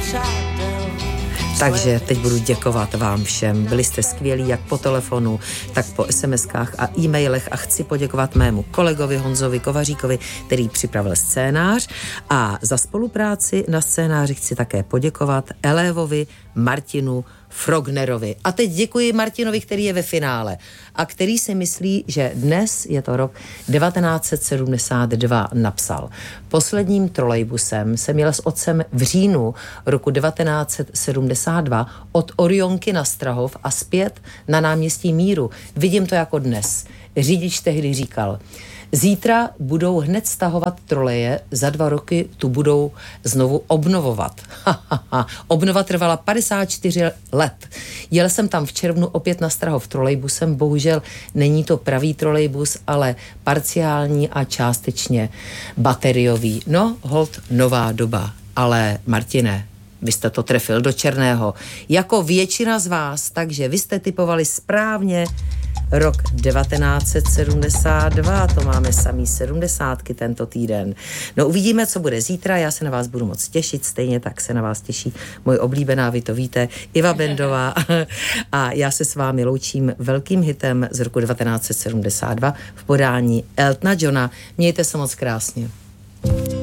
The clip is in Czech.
Takže teď budu děkovat vám všem. Byli jste skvělí jak po telefonu, tak po SMS-kách a e-mailech a chci poděkovat mému kolegovi Honzovi Kovaříkovi, který připravil scénář, a za spolupráci na scénáři chci také poděkovat Elévovi, Martinu Frognerovi. A teď děkuji Martinovi, který je ve finále a který si myslí, že dnes je to rok 1972, napsal. Posledním trolejbusem jsem jel s otcem v říjnu roku 1972 od Orionky na Strahov a zpět na náměstí Míru. Vidím to jako dnes. Řidič tehdy říkal: zítra budou hned stahovat troleje, za 2 roky tu budou znovu obnovovat. Obnova trvala 54 let. Jel jsem tam v červnu opět na Strahov trolejbusem, bohužel není to pravý trolejbus, ale parciální a částečně bateriový. No, holt nová doba. Ale Martine, vy jste to trefil do černého, jako většina z vás, takže vy jste typovali správně. Rok 1972, to máme samý 70 tento týden. No uvidíme, co bude zítra, já se na vás budu moc těšit, stejně tak se na vás těší moje oblíbená, vy to víte, Iva Bendová, a já se s vámi loučím velkým hitem z roku 1972 v podání Eltona Johna. Mějte se moc krásně.